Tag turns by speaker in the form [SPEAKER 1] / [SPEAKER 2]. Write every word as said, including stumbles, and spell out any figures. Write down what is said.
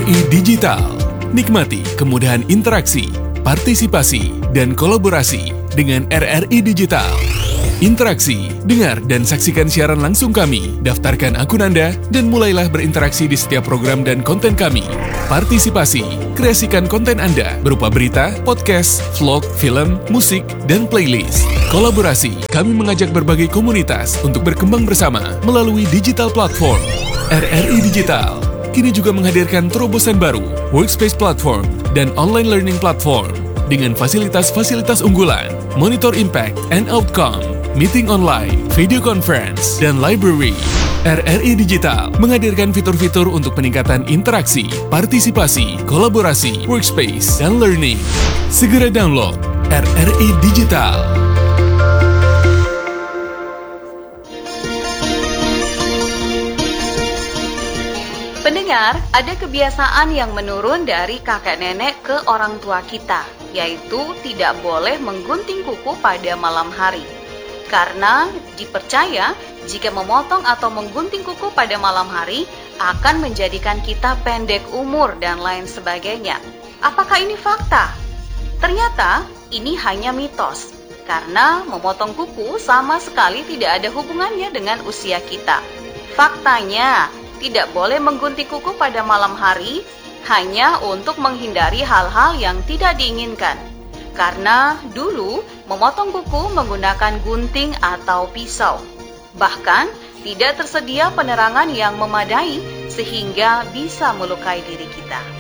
[SPEAKER 1] I Digital. Nikmati kemudahan interaksi, partisipasi, dan kolaborasi dengan R R I Digital. Interaksi, dengar dan saksikan siaran langsung kami, daftarkan akun Anda, dan mulailah berinteraksi di setiap program dan konten kami. Partisipasi, kreasikan konten Anda berupa berita, podcast, vlog, film, musik, dan playlist. Kolaborasi, kami mengajak berbagai komunitas untuk berkembang bersama melalui digital platform. R R I Digital kini juga menghadirkan terobosan baru, workspace platform, dan online learning platform dengan fasilitas-fasilitas unggulan, monitor impact and outcome, meeting online, video conference, dan library. R R I Digital menghadirkan fitur-fitur untuk peningkatan interaksi, partisipasi, kolaborasi, workspace, dan learning. Segera download R R I Digital.
[SPEAKER 2] Pendengar, ada kebiasaan yang menurun dari kakek nenek ke orang tua kita, yaitu tidak boleh menggunting kuku pada malam hari. Karena dipercaya jika memotong atau menggunting kuku pada malam hari akan menjadikan kita pendek umur dan lain sebagainya. Apakah ini fakta? Ternyata ini hanya mitos, karena memotong kuku sama sekali tidak ada hubungannya dengan usia kita. Faktanya, tidak boleh menggunting kuku pada malam hari hanya untuk menghindari hal-hal yang tidak diinginkan. Karena dulu memotong kuku menggunakan gunting atau pisau. Bahkan tidak tersedia penerangan yang memadai sehingga bisa melukai diri kita.